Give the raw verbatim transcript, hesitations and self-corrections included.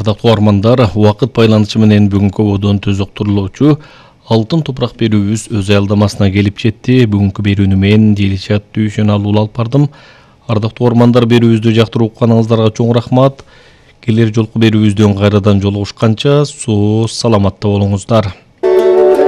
Ардактуу армандар, убакыт байланышы менен бүгүнкү ободон төзөктүрүлүүчү алтын топурак берүүбүз өз аялдамасына келип жетти. Бүгүнкү берүүнү мен Делишат Дүйшөналы алып бардым. Ардактуу армандар, берүүбүздү жактырып укканыңыздарга чоң рахмат. Келер жолку берүүбүздөн кайрадан жолугушканча соо саламатта болуңуздар.